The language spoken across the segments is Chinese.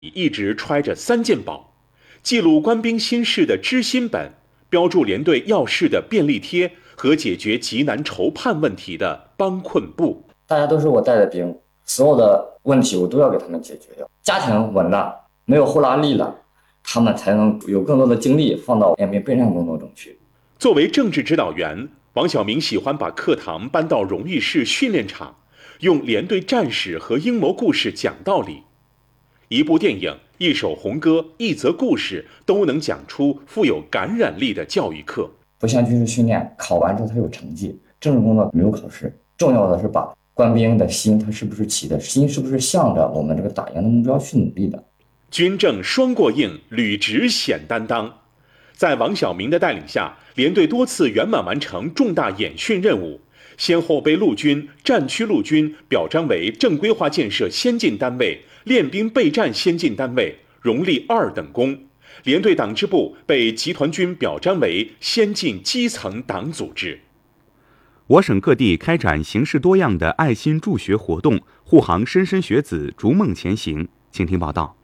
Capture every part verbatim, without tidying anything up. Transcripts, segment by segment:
一直揣着三件宝：记录官兵心事的知心本，标注连队要事的便利贴和解决急难筹判问题的帮困簿。 大家都是我带的兵，所有的问题我都要给他们解决掉。家庭稳了，没有后拉力了，他们才能有更多的精力放到练兵备战工作中去。 作为政治指导员，王晓明喜欢把课堂搬到荣誉室训练场，用连队战史和阴谋故事讲道理。一部电影、一首红歌、一则故事都能讲出富有感染力的教育课。 不像军事训练，考完之后它有成绩，政治工作没有考试，重要的是把官兵的心，他是不是起的心，是不是向着我们这个打赢的目标去努力的。 军政双过硬，履职显担当。在王晓明的带领下，连队多次圆满完成重大演训任务，先后被陆军、战区陆军表彰为正规化建设先进单位、练兵备战先进单位，荣立二等功。连队党支部被集团军表彰为先进基层党组织。 我省各地开展形式多样的爱心助学活动，护航莘莘学子逐梦前行。请听报道。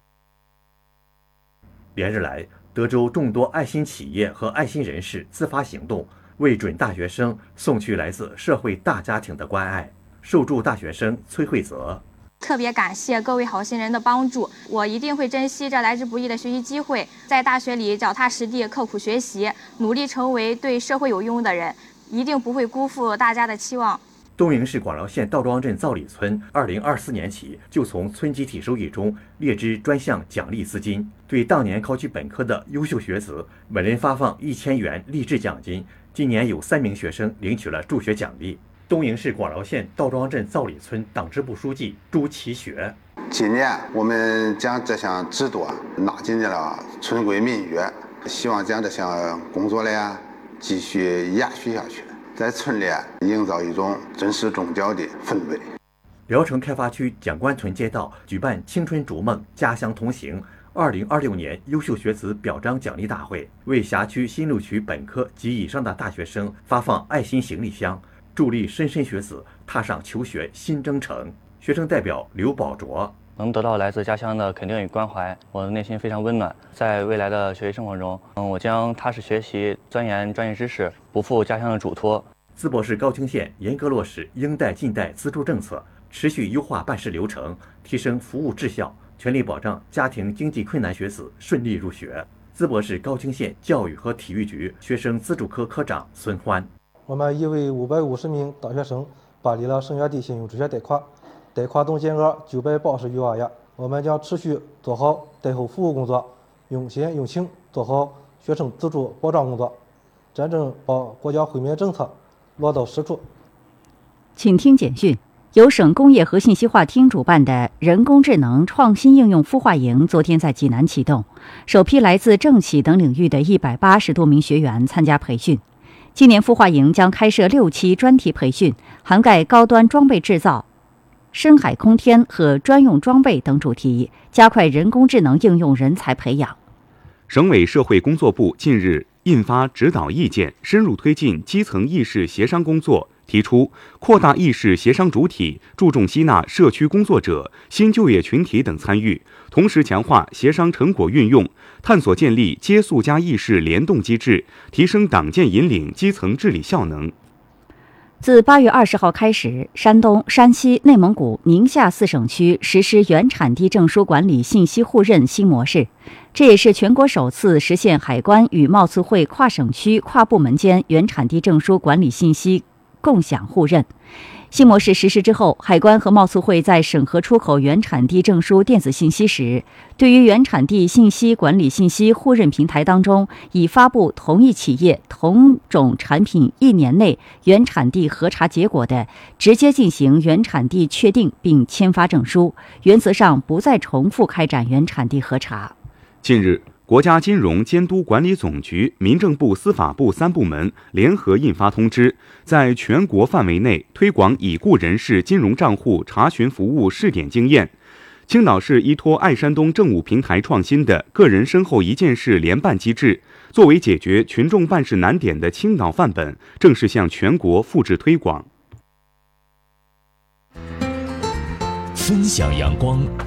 连日来，德州众多爱心企业和爱心人士自发行动，为准大学生送去来自社会大家庭的关爱。受助大学生崔慧泽： 特别感谢各位好心人的帮助，我一定会珍惜这来之不易的学习机会，在大学里脚踏实地、刻苦学习，努力成为对社会有用的人，一定不会辜负大家的期望。 东营市广饶县道庄镇造里村，二零二四年起就从村集体收益中列支专项奖励资金，对当年考取本科的优秀学子每人发放一千元励志奖金。今年有三名学生领取了助学奖励。东营市广饶县道庄镇造里村党支部书记朱其学： 今年我们将这项制度啊纳进了村规民约，希望将这项工作呢继续延续下去，在村里营造一种真实宗教的氛围。 聊城开发区蒋官屯街道举办青春逐梦家乡同行二零二六年优秀学子表彰奖励大会，为辖区新录取本科及以上的大学生发放爱心行李箱，助力莘莘学子踏上求学新征程。学生代表刘宝卓： 能得到来自家乡的肯定与关怀，我的内心非常温暖。在未来的学习生活中，嗯，我将踏实学习，钻研专业知识，不负家乡的嘱托。 淄博市高清县严格落实应贷尽贷资助政策，持续优化办事流程，提升服务质效，全力保障家庭经济困难学子顺利入学。淄博市高清县教育和体育局学生资助科科长孙欢： 我们已为五百五十名大学生办理了省原地信用助学贷款，贷款总金额九百八十余万元。我们将持续做好贷后服务工作，用心用情做好学生资助保障工作，真正把国家惠民政策落到实处。 请听简讯。由省工业和信息化厅主办的人工智能创新应用孵化营昨天在济南启动，首批来自政企等领域的一百八十多名学员参加培训。今年孵化营将开设六期专题培训，涵盖高端装备制造、深海空天和专用装备等主题，加快人工智能应用人才培养。 省委社会工作部近日印发指导意见，深入推进基层议事协商工作，提出扩大议事协商主体，注重吸纳社区工作者、新就业群体等参与，同时强化协商成果运用，探索建立接诉加议事联动机制，提升党建引领基层治理效能。 自八月二十号开始，山东、山西、内蒙古、宁夏四省区实施原产地证书管理信息互认新模式，这也是全国首次实现海关与贸促会跨省区、跨部门间原产地证书管理信息共享互认。新模式实施之后，海关和贸促会在审核出口原产地证书电子信息时，对于原产地信息管理信息互认平台当中已发布同一企业同种产品一年内原产地核查结果的，直接进行原产地确定并签发证书，原则上不再重复开展原产地核查。 近日，国家金融监督管理总局、民政部、司法部三部门联合印发通知，在全国范围内推广已故人士金融账户查询服务试点经验。青岛市依托爱山东政务平台创新的个人身后一件事联办机制，作为解决群众办事难点的青岛范本，正式向全国复制推广。 分享阳光，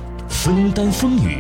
分担风雨，